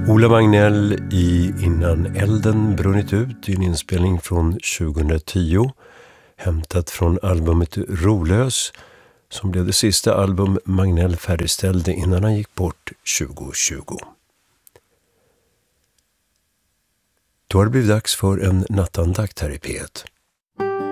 Ola Magnell i Innan elden brunnit ut i en inspelning från 2010, hämtat från albumet Rolös, som blev det sista album Magnell färdigställde innan han gick bort 2020. Då har det blivit dags för en nattandakt här i P1.